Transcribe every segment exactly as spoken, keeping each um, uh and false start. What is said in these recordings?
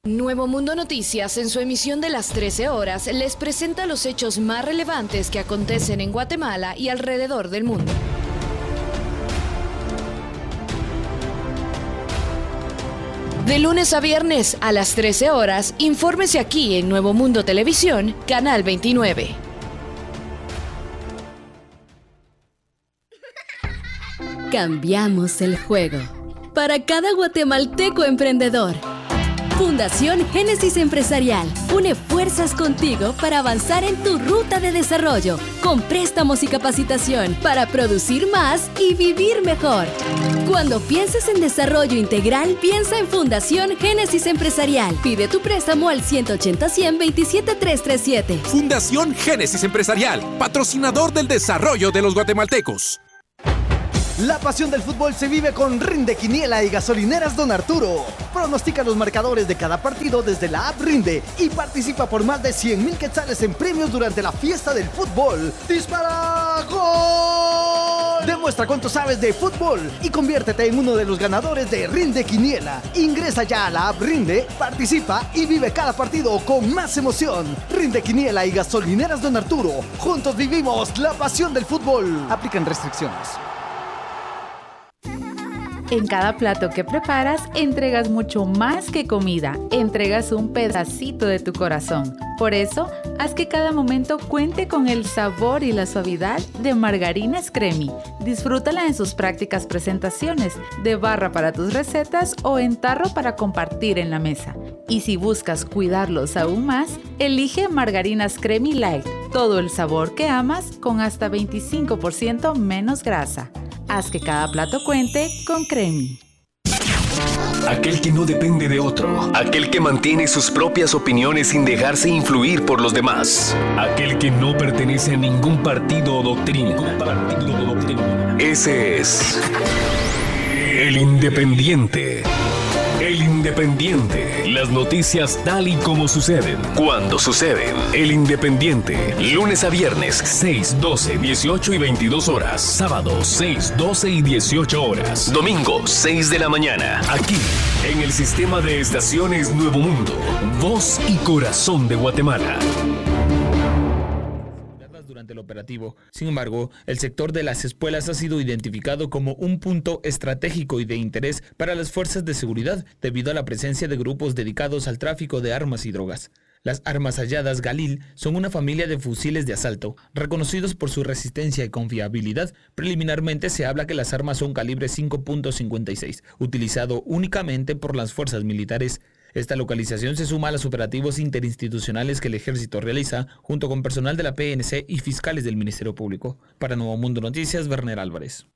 Nuevo Mundo Noticias, en su emisión de las trece horas, les presenta los hechos más relevantes que acontecen en Guatemala y alrededor del mundo. De lunes a viernes a las trece horas, infórmese aquí en Nuevo Mundo Televisión, Canal veintinueve. Cambiamos el juego. Para cada guatemalteco emprendedor. Fundación Génesis Empresarial une fuerzas contigo para avanzar en tu ruta de desarrollo, con préstamos y capacitación para producir más y vivir mejor. Cuando pienses en desarrollo integral, piensa en Fundación Génesis Empresarial. Pide tu préstamo al ciento ochenta, cien, veintisiete, trescientos treinta y siete. Fundación Génesis Empresarial, patrocinador del desarrollo de los guatemaltecos. La pasión del fútbol se vive con Rinde Quiniela y Gasolineras Don Arturo. Pronostica los marcadores de cada partido desde la app Rinde y participa por más de cien mil quetzales en premios durante la fiesta del fútbol. ¡Dispara! ¡Gol! Demuestra cuánto sabes de fútbol y conviértete en uno de los ganadores de Rinde Quiniela. Ingresa ya a la app Rinde, participa y vive cada partido con más emoción. Rinde Quiniela y Gasolineras Don Arturo. Juntos vivimos la pasión del fútbol. Aplican restricciones. En cada plato que preparas, entregas mucho más que comida, entregas un pedacito de tu corazón. Por eso, haz que cada momento cuente con el sabor y la suavidad de Margarinas Cremi. Disfrútala en sus prácticas presentaciones, de barra para tus recetas o en tarro para compartir en la mesa. Y si buscas cuidarlos aún más, elige Margarinas Cremi Light, todo el sabor que amas con hasta veinticinco por ciento menos grasa. Haz que cada plato cuente con Cremi. Aquel que no depende de otro. Aquel que mantiene sus propias opiniones sin dejarse influir por los demás. Aquel que no pertenece a ningún partido o doctrina. Partido o doctrina. Ese es el Independiente. El Independiente. Las noticias tal y como suceden, cuando suceden. El Independiente. Lunes a viernes, seis, doce, dieciocho y veintidós horas. Sábado, seis, doce y dieciocho horas. Domingo, seis de la mañana. Aquí, en el sistema de estaciones Nuevo Mundo. Voz y corazón de Guatemala. Durante el operativo. Sin embargo, el sector de las espuelas ha sido identificado como un punto estratégico y de interés para las fuerzas de seguridad debido a la presencia de grupos dedicados al tráfico de armas y drogas. Las armas halladas Galil son una familia de fusiles de asalto, reconocidos por su resistencia y confiabilidad. Preliminarmente se habla que las armas son calibre cinco punto cincuenta y seis, utilizado únicamente por las fuerzas militares. Esta localización se suma a los operativos interinstitucionales que el Ejército realiza junto con personal de la P N C y fiscales del Ministerio Público. Para Nuevo Mundo Noticias, Werner Álvarez.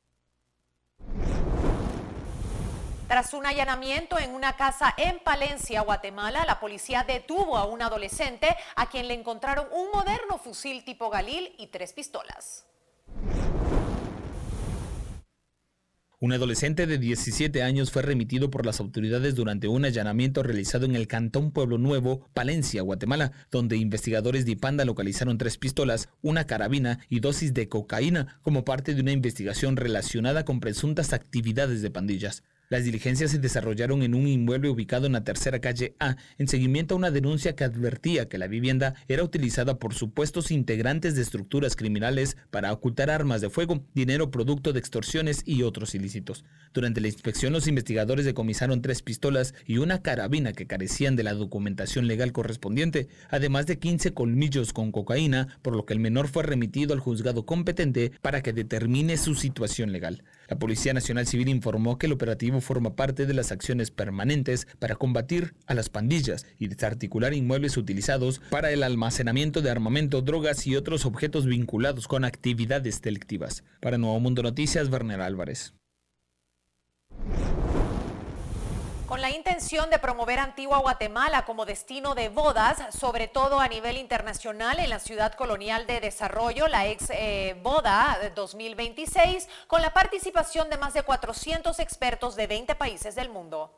Tras un allanamiento en una casa en Palencia, Guatemala, la policía detuvo a un adolescente a quien le encontraron un moderno fusil tipo Galil y tres pistolas. Un adolescente de diecisiete años fue remitido por las autoridades durante un allanamiento realizado en el cantón Pueblo Nuevo, Palencia, Guatemala, donde investigadores de IPANDA localizaron tres pistolas, una carabina y dosis de cocaína como parte de una investigación relacionada con presuntas actividades de pandillas. Las diligencias se desarrollaron en un inmueble ubicado en la tercera calle A, en seguimiento a una denuncia que advertía que la vivienda era utilizada por supuestos integrantes de estructuras criminales para ocultar armas de fuego, dinero producto de extorsiones y otros ilícitos. Durante la inspección, los investigadores decomisaron tres pistolas y una carabina que carecían de la documentación legal correspondiente, además de quince colmillos con cocaína, por lo que el menor fue remitido al juzgado competente para que determine su situación legal. La Policía Nacional Civil informó que el operativo forma parte de las acciones permanentes para combatir a las pandillas y desarticular inmuebles utilizados para el almacenamiento de armamento, drogas y otros objetos vinculados con actividades delictivas. Para Nuevo Mundo Noticias, Werner Álvarez. Con la intención de promover Antigua Guatemala como destino de bodas, sobre todo a nivel internacional en la ciudad colonial de desarrollo, la ex eh, boda dos mil veintiséis, con la participación de más de cuatrocientos expertos de veinte países del mundo.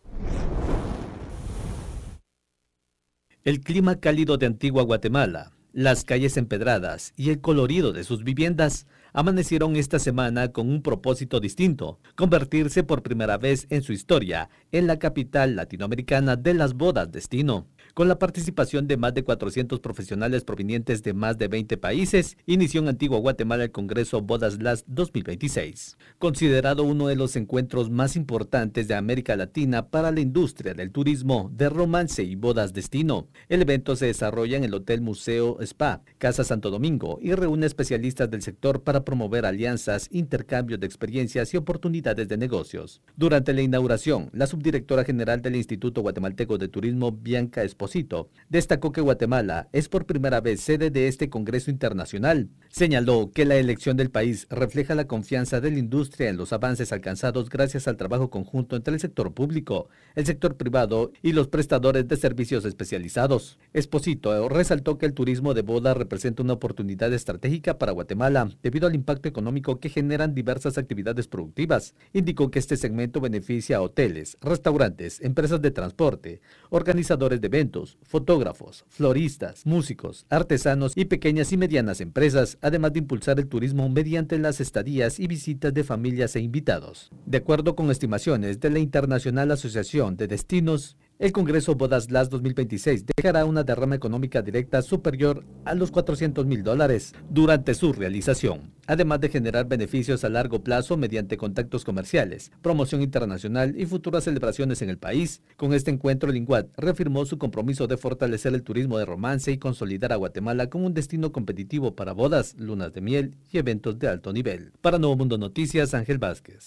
El clima cálido de Antigua Guatemala, las calles empedradas y el colorido de sus viviendas amanecieron esta semana con un propósito distinto: convertirse por primera vez en su historia en la capital latinoamericana de las bodas destino. Con la participación de más de cuatrocientos profesionales provenientes de más de veinte países, inició en Antigua Guatemala el Congreso Bodas Last dos mil veintiséis, considerado uno de los encuentros más importantes de América Latina para la industria del turismo de romance y bodas destino. El evento se desarrolla en el Hotel Museo Spa, Casa Santo Domingo, y reúne especialistas del sector para promover alianzas, intercambios de experiencias y oportunidades de negocios. Durante la inauguración, la subdirectora general del Instituto Guatemalteco de Turismo, Bianca Esposito, destacó que Guatemala es por primera vez sede de este Congreso Internacional. Señaló que la elección del país refleja la confianza de la industria en los avances alcanzados gracias al trabajo conjunto entre el sector público, el sector privado y los prestadores de servicios especializados. Esposito resaltó que el turismo de boda representa una oportunidad estratégica para Guatemala debido al impacto económico que generan diversas actividades productivas. Indicó que este segmento beneficia a hoteles, restaurantes, empresas de transporte, organizadores de eventos, fotógrafos, floristas, músicos, artesanos y pequeñas y medianas empresas, además de impulsar el turismo mediante las estadías y visitas de familias e invitados. De acuerdo con estimaciones de la Internacional Asociación de Destinos, el Congreso Bodas Last dos mil veintiséis dejará una derrama económica directa superior a los cuatrocientos mil dólares durante su realización, además de generar beneficios a largo plazo mediante contactos comerciales, promoción internacional y futuras celebraciones en el país. Con este encuentro, el INGUAT reafirmó su compromiso de fortalecer el turismo de romance y consolidar a Guatemala como un destino competitivo para bodas, lunas de miel y eventos de alto nivel. Para Nuevo Mundo Noticias, Ángel Vázquez.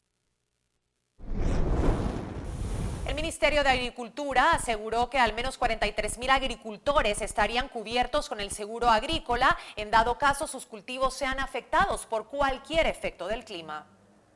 El Ministerio de Agricultura aseguró que al menos cuarenta y tres mil agricultores estarían cubiertos con el seguro agrícola en dado caso sus cultivos sean afectados por cualquier efecto del clima.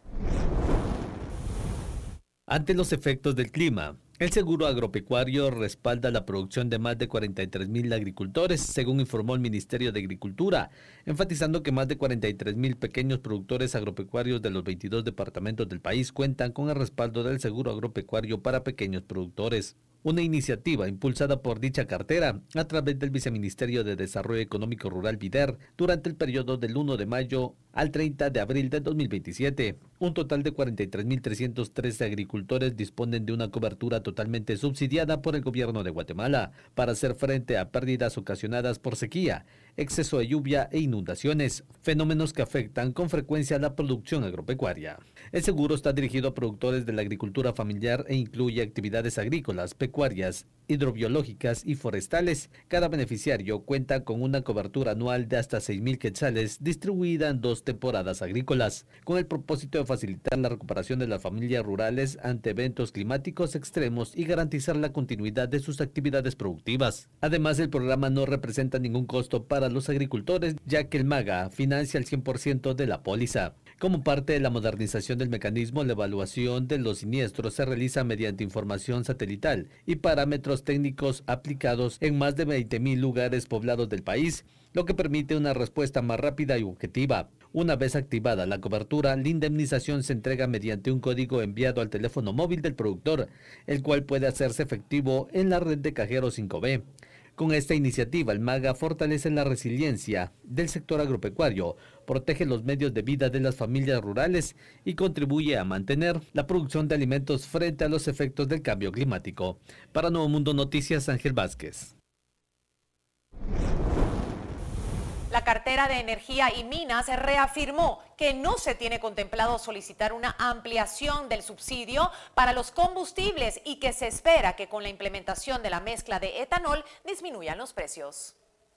Ante los efectos del clima, el seguro agropecuario respalda la producción de más de cuarenta y tres mil agricultores, según informó el Ministerio de Agricultura, enfatizando que más de cuarenta y tres mil pequeños productores agropecuarios de los veintidós departamentos del país cuentan con el respaldo del seguro agropecuario para pequeños productores. Una iniciativa impulsada por dicha cartera a través del Viceministerio de Desarrollo Económico Rural VIDER durante el periodo del primero de mayo al treinta de abril de dos mil veintisiete. Un total de cuarenta y tres mil trescientos trece agricultores disponen de una cobertura totalmente subsidiada por el gobierno de Guatemala para hacer frente a pérdidas ocasionadas por sequía, exceso de lluvia e inundaciones, fenómenos que afectan con frecuencia a la producción agropecuaria. El seguro está dirigido a productores de la agricultura familiar e incluye actividades agrícolas, pecuarias, hidrobiológicas y forestales. Cada beneficiario cuenta con una cobertura anual de hasta seis mil quetzales distribuida en dos temporadas agrícolas, con el propósito de facilitar la recuperación de las familias rurales ante eventos climáticos extremos y garantizar la continuidad de sus actividades productivas. Además, el programa no representa ningún costo para los agricultores, ya que el MAGA financia el cien por ciento de la póliza. Como parte de la modernización del mecanismo, la evaluación de los siniestros se realiza mediante información satelital y parámetros técnicos aplicados en más de veinte mil lugares poblados del país, lo que permite una respuesta más rápida y objetiva. Una vez activada la cobertura, la indemnización se entrega mediante un código enviado al teléfono móvil del productor, el cual puede hacerse efectivo en la red de cajeros cinco B. Con esta iniciativa, el MAGA fortalece la resiliencia del sector agropecuario, protege los medios de vida de las familias rurales y contribuye a mantener la producción de alimentos frente a los efectos del cambio climático. Para Nuevo Mundo Noticias, Ángel Vázquez. La cartera de Energía y Minas reafirmó que no se tiene contemplado solicitar una ampliación del subsidio para los combustibles y que se espera que con la implementación de la mezcla de etanol disminuyan los precios.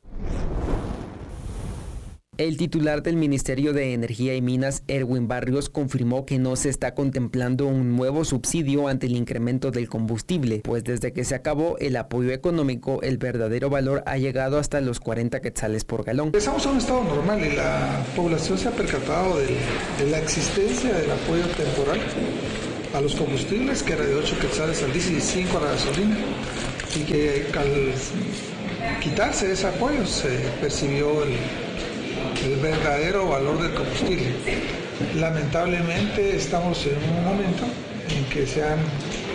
El titular del Ministerio de Energía y Minas, Erwin Barrios, confirmó que no se está contemplando un nuevo subsidio ante el incremento del combustible, pues desde que se acabó el apoyo económico, el verdadero valor ha llegado hasta los cuarenta quetzales por galón. Estamos en un estado normal y la población se ha percatado de, de la existencia del apoyo temporal a los combustibles, que era de ocho quetzales al diésel y cinco a la gasolina, y que al quitarse ese apoyo se percibió el el verdadero valor del combustible. Lamentablemente estamos en un momento en que se han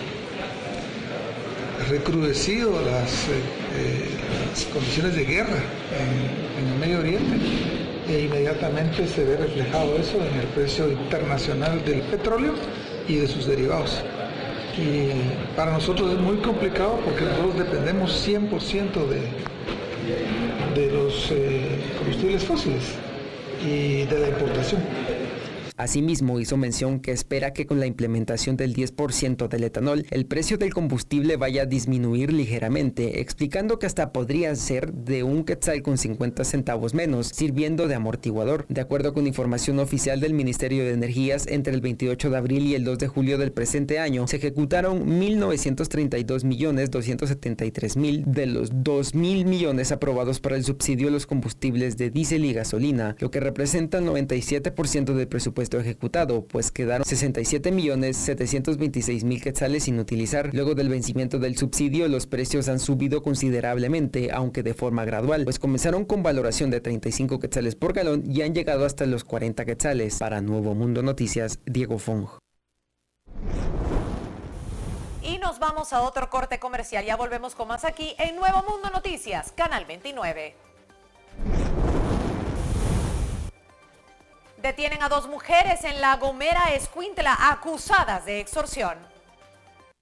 recrudecido las, eh, las condiciones de guerra en, en el Medio Oriente e inmediatamente se ve reflejado eso en el precio internacional del petróleo y de sus derivados. Y para nosotros es muy complicado porque nosotros dependemos cien por ciento de, de los eh, combustibles fósiles y de la importación. Asimismo, hizo mención que espera que con la implementación del diez por ciento del etanol, el precio del combustible vaya a disminuir ligeramente, explicando que hasta podría ser de un quetzal con cincuenta centavos menos, sirviendo de amortiguador. De acuerdo con información oficial del Ministerio de Energías, entre el veintiocho de abril y el dos de julio del presente año, se ejecutaron mil novecientos treinta y dos millones doscientos setenta y tres mil de los dos mil millones aprobados para el subsidio a los combustibles de diésel y gasolina, lo que representa el noventa y siete por ciento del presupuesto ejecutado, pues quedaron sesenta y siete millones setecientos veintiséis mil quetzales sin utilizar. Luego del vencimiento del subsidio, los precios han subido considerablemente, aunque de forma gradual, pues comenzaron con valoración de treinta y cinco quetzales por galón y han llegado hasta los cuarenta quetzales. Para Nuevo Mundo Noticias, Diego Fong. Y nos vamos a otro corte comercial. Ya volvemos con más aquí en Nuevo Mundo Noticias, Canal veintinueve. Detienen a dos mujeres en La Gomera, Escuintla, acusadas de extorsión.